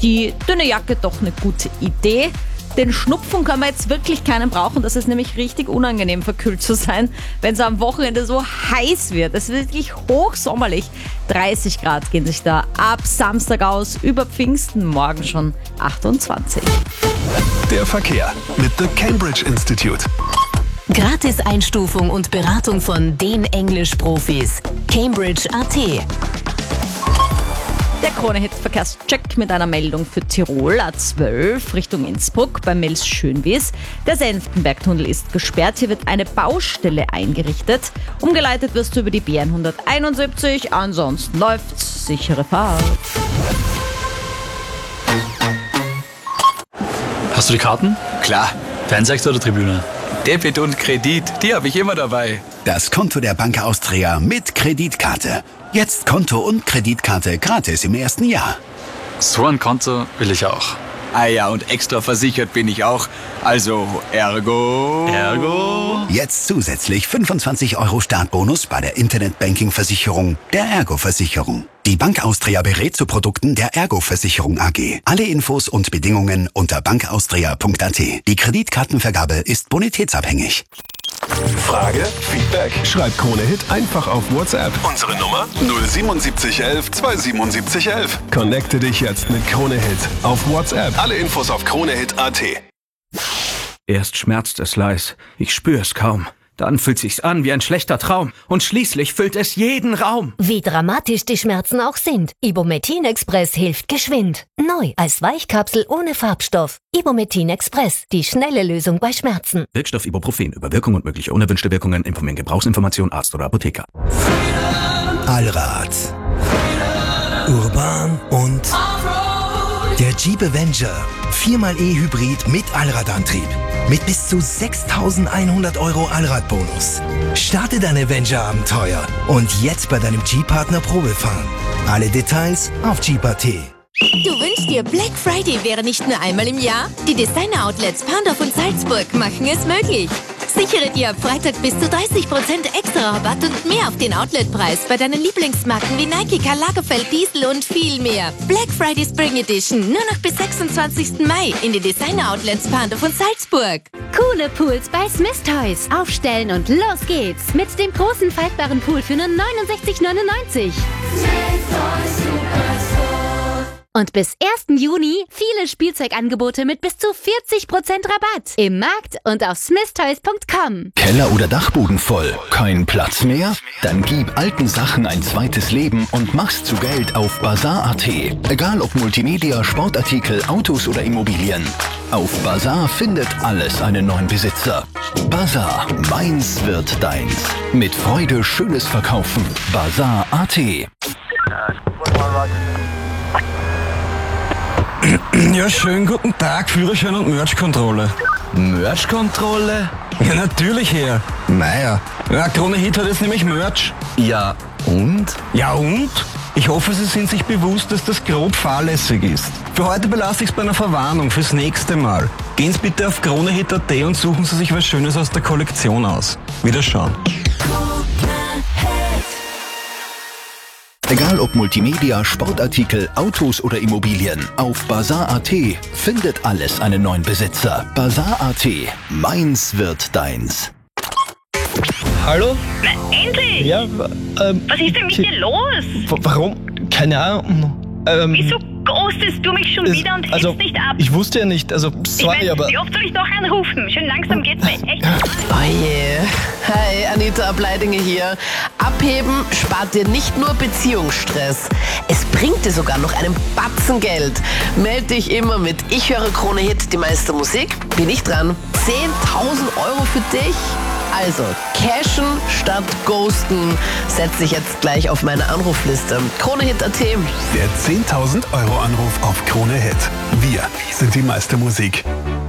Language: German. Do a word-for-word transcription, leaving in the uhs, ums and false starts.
die dünne Jacke doch eine gute Idee. Den Schnupfen kann man jetzt wirklich keinen brauchen. Das ist nämlich richtig unangenehm, verkühlt zu sein, wenn es am Wochenende so heiß wird. Es ist wirklich hochsommerlich. dreißig Grad gehen sich da ab Samstag aus, über Pfingsten morgen schon achtundzwanzig. Der Verkehr mit The Cambridge Institute. Gratis-Einstufung und Beratung von den Englisch-Profis. Cambridge Punkt a t. Der Krone-Hit-Verkehrscheck mit einer Meldung für Tirol, A zwölf Richtung Innsbruck bei Mels-Schönwies. Der Senftenbergtunnel ist gesperrt, hier wird eine Baustelle eingerichtet. Umgeleitet wirst du über die B hunderteinundsiebzig, ansonsten läuft's. Sichere Fahrt. Hast du die Karten? Klar. Fansektor oder Tribüne? Debit und Kredit, die habe ich immer dabei. Das Konto der Bank Austria mit Kreditkarte. Jetzt Konto und Kreditkarte gratis im ersten Jahr. So ein Konto will ich auch. Ah ja, und extra versichert bin ich auch. Also, ergo... Ergo? Jetzt zusätzlich fünfundzwanzig Euro Startbonus bei der Internetbanking-Versicherung der Ergo-Versicherung. Die Bank Austria berät zu Produkten der Ergo-Versicherung A G. Alle Infos und Bedingungen unter bankaustria punkt a t. Die Kreditkartenvergabe ist bonitätsabhängig. Frage, Feedback? Schreib Krone-Hit einfach auf WhatsApp. Unsere Nummer null siebenundsiebzig elf zweihundertsiebenundsiebzig elf. Connecte dich jetzt mit Krone-Hit auf WhatsApp. Alle Infos auf Krone-Hit punkt a t. Erst schmerzt es leis, ich spür's kaum. Dann fühlt sich's an wie ein schlechter Traum und schließlich füllt es jeden Raum. Wie dramatisch die Schmerzen auch sind, Ibumetin Express hilft geschwind. Neu als Weichkapsel ohne Farbstoff. Ibumetin Express, die schnelle Lösung bei Schmerzen. Wirkstoff Ibuprofen. Über Wirkung und mögliche unerwünschte Wirkungen informieren Gebrauchsinformation Arzt oder Apotheker. Allrad. Urban und der Jeep Avenger. viermal E-Hybrid mit Allradantrieb. Mit bis zu sechstausendeinhundert Euro Allradbonus. Starte dein Avenger-Abenteuer und jetzt bei deinem Jeep-Partner Probefahren. Alle Details auf Jeep Punkt a t. Du wünschst dir, Black Friday wäre nicht nur einmal im Jahr? Die Designer-Outlets Pandorf und Salzburg machen es möglich. Sichere dir ab Freitag bis zu dreißig Prozent extra Rabatt und mehr auf den Outletpreis bei deinen Lieblingsmarken wie Nike, Karl Lagerfeld, Diesel und viel mehr. Black Friday Spring Edition nur noch bis sechsundzwanzigsten Mai in den Designer-Outlets Pandorf und Salzburg. Coole Pools bei Smith Toys. Aufstellen und los geht's. Mit dem großen faltbaren Pool für nur neunundsechzig neunundneunzig. Und bis ersten Juni viele Spielzeugangebote mit bis zu vierzig Prozent Rabatt. Im Markt und auf smith toys punkt com. Keller oder Dachboden voll? Kein Platz mehr? Dann gib alten Sachen ein zweites Leben und mach's zu Geld auf Bazar Punkt a t. Egal ob Multimedia, Sportartikel, Autos oder Immobilien. Auf Bazar findet alles einen neuen Besitzer. Bazar, meins wird deins. Mit Freude schönes Verkaufen. Bazar Punkt a t. Ja, schönen guten Tag, Führerschein und Merch-Kontrolle. Merch-Kontrolle? Ja, natürlich, Herr. Naja, ja, Krone-Hit hat jetzt nämlich Merch. Ja, und? Ja, und? Ich hoffe, Sie sind sich bewusst, dass das grob fahrlässig ist. Für heute belasse ich es bei einer Verwarnung fürs nächste Mal. Gehen Sie bitte auf Krone-Hit punkt a t und suchen Sie sich was Schönes aus der Kollektion aus. Wiederschauen. Egal ob Multimedia, Sportartikel, Autos oder Immobilien. Auf Bazar Punkt a t findet alles einen neuen Besitzer. Bazar Punkt a t. Meins wird deins. Hallo? Na, endlich! Ja, ähm, Was ist denn mit dir los? Warum? Keine Ahnung. Ähm, Wieso ghostest du mich schon es, wieder und also, hältst nicht ab? Ich wusste ja nicht, also sorry, ich mein, aber... Wie oft soll ich noch anrufen? Schön langsam geht's mir echt. Oh je. Hi, Anita Ableidinger hier. Abheben spart dir nicht nur Beziehungsstress. Es bringt dir sogar noch einen Batzen Geld. Meld dich immer mit Ich höre Krone Hit, die meiste Musik. Bin ich dran. zehntausend Euro für dich? Also, cashen statt ghosten. Setz dich jetzt gleich auf meine Anrufliste. Krone-Hit Punkt a t. Der zehntausend Euro Anruf auf Krone Hit. Wir sind die meiste Musik.